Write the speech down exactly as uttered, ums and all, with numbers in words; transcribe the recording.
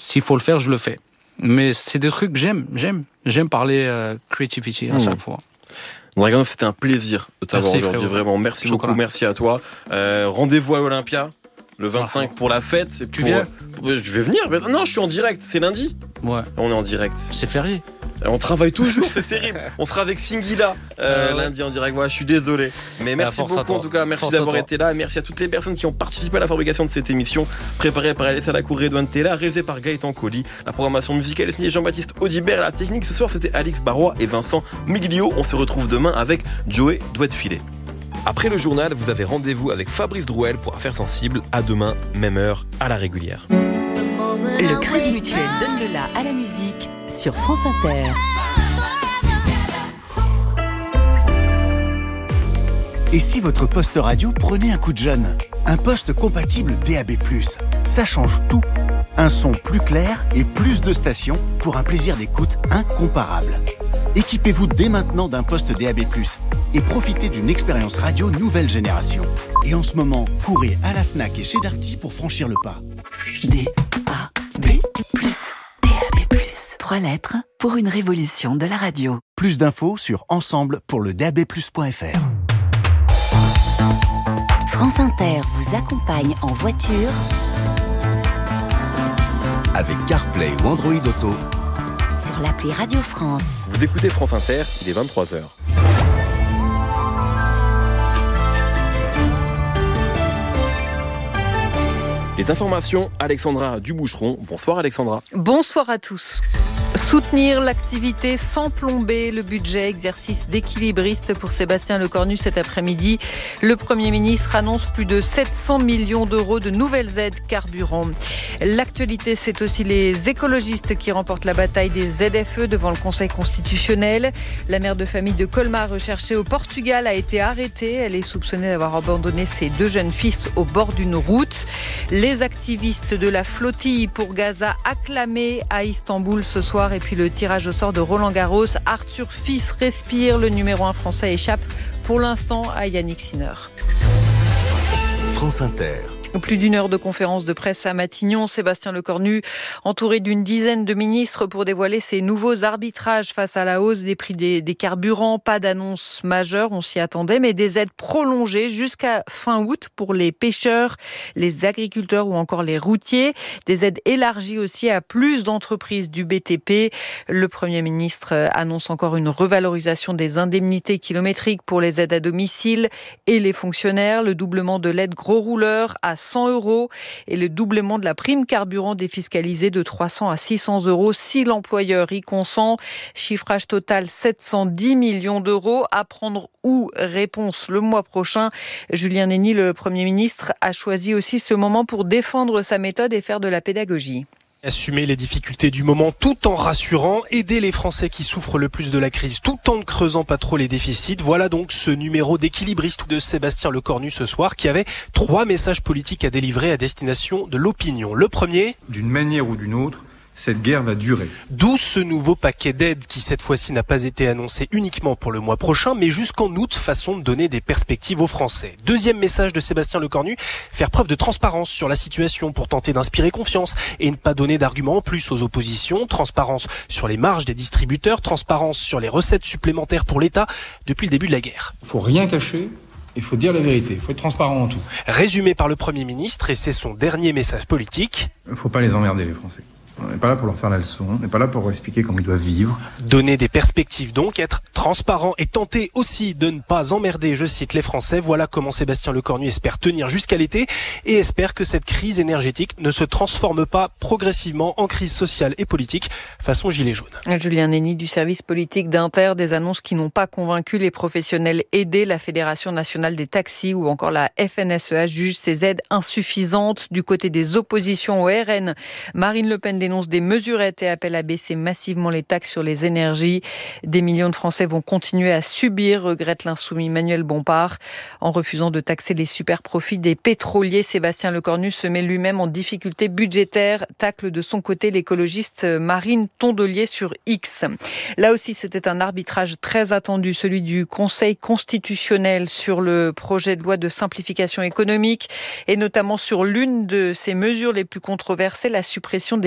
s'il faut le faire, je le fais. Mais c'est des trucs que j'aime, j'aime. J'aime parler euh, creativity à mmh. chaque fois. Draganov, c'était un plaisir de t'avoir merci, aujourd'hui, frérot. vraiment. Merci Chocolat. beaucoup, merci à toi. Euh, rendez-vous à Olympia, le vingt-cinq pour la fête. Pour, tu viens pour, Je vais venir, mais non, je suis en direct, c'est lundi. Ouais. On est en direct. C'est férié. On travaille toujours, c'est terrible. On sera avec Fingila euh, euh, ouais. lundi en direct. Voilà, je suis désolé. Mais merci beaucoup en tout cas. Merci force d'avoir été là. Merci à toutes les personnes qui ont participé à la fabrication de cette émission. Préparée par Alessa Lacour et Edouane Tella, réalisée par Gaëtan Colli. La programmation musicale est signée Jean-Baptiste Audibert. La technique ce soir, c'était Alix Barrois et Vincent Miglio. On se retrouve demain avec Joey Douet-Filet. Après le journal, vous avez rendez-vous avec Fabrice Drouel pour Affaires sensibles. À demain, même heure, à la régulière. Le Crédit Mutuel donne le la à la musique sur France Inter. Et si votre poste radio prenait un coup de jeune ? Un poste compatible D A B plus, ça change tout. Un son plus clair et plus de stations pour un plaisir d'écoute incomparable. Équipez-vous dès maintenant d'un poste D A B plus et profitez d'une expérience radio nouvelle génération. Et en ce moment, courez à la Fnac et chez Darty pour franchir le pas. D A B plus, D A B plus. Trois lettres pour une révolution de la radio. Plus d'infos sur ensemble pour le D A B plus point F R. France Inter vous accompagne en voiture avec CarPlay ou Android Auto sur l'appli Radio France. Vous écoutez France Inter, il est vingt-trois heures. Les informations, Alexandra Duboucheron. Bonsoir Alexandra. Bonsoir à tous. Soutenir l'activité sans plomber le budget, exercice d'équilibriste pour Sébastien Lecornu cet après-midi. Le Premier ministre annonce plus de sept cents millions d'euros de nouvelles aides carburant. L'actualité, c'est aussi les écologistes qui remportent la bataille des Z F E devant le Conseil constitutionnel. La mère de famille de Colmar, recherchée au Portugal, a été arrêtée. Elle est soupçonnée d'avoir abandonné ses deux jeunes fils au bord d'une route. Les activistes de la flottille pour Gaza acclamés à Istanbul ce soir. Et puis le tirage au sort de Roland Garros. Arthur Fils respire. Le numéro un français échappe pour l'instant à Yannick Sinner. France Inter. Plus d'une heure de conférence de presse à Matignon. Sébastien Lecornu, entouré d'une dizaine de ministres pour dévoiler ses nouveaux arbitrages face à la hausse des prix des, des carburants. Pas d'annonce majeure, on s'y attendait, mais des aides prolongées jusqu'à fin août pour les pêcheurs, les agriculteurs ou encore les routiers. Des aides élargies aussi à plus d'entreprises du B T P. Le Premier ministre annonce encore une revalorisation des indemnités kilométriques pour les aides à domicile et les fonctionnaires. Le doublement de l'aide gros rouleur à cent euros et le doublement de la prime carburant défiscalisée de trois cents à six cents euros si l'employeur y consent. Chiffrage total sept cent dix millions d'euros. À prendre où ? Réponse le mois prochain. Julien Nény, le Premier ministre, a choisi aussi ce moment pour défendre sa méthode et faire de la pédagogie. Assumer les difficultés du moment tout en rassurant, aider les Français qui souffrent le plus de la crise tout en ne creusant pas trop les déficits. Voilà donc ce numéro d'équilibriste de Sébastien Lecornu ce soir qui avait trois messages politiques à délivrer à destination de l'opinion. Le premier, d'une manière ou d'une autre, cette guerre va durer. D'où ce nouveau paquet d'aides qui cette fois-ci n'a pas été annoncé uniquement pour le mois prochain, mais jusqu'en août, façon de donner des perspectives aux Français. Deuxième message de Sébastien Lecornu, faire preuve de transparence sur la situation pour tenter d'inspirer confiance et ne pas donner d'arguments en plus aux oppositions. Transparence sur les marges des distributeurs, transparence sur les recettes supplémentaires pour l'État depuis le début de la guerre. Il ne faut rien cacher. Il faut dire la vérité, il faut être transparent en tout. Résumé par le Premier ministre, et c'est son dernier message politique. Il ne faut pas les emmerder les Français. On n'est pas là pour leur faire la leçon, on n'est pas là pour leur expliquer comment ils doivent vivre. Donner des perspectives donc, être transparent et tenter aussi de ne pas emmerder, je cite, les Français. Voilà comment Sébastien Lecornu espère tenir jusqu'à l'été et espère que cette crise énergétique ne se transforme pas progressivement en crise sociale et politique façon gilet jaune. Julien Nény du service politique d'Inter, des annonces qui n'ont pas convaincu les professionnels aidés. La Fédération nationale des taxis ou encore la F N S E A jugent ces aides insuffisantes. Du côté des oppositions au R N, Marine Le Pen dénonce des mesurettes et appelle à baisser massivement les taxes sur les énergies. Des millions de Français vont continuer à subir, regrette l'insoumis Manuel Bompard. En refusant de taxer les super profits des pétroliers, Sébastien Lecornu se met lui-même en difficulté budgétaire. Tacle de son côté l'écologiste Marine Tondelier sur X. Là aussi, c'était un arbitrage très attendu, celui du Conseil constitutionnel sur le projet de loi de simplification économique et notamment sur l'une de ses mesures les plus controversées, la suppression des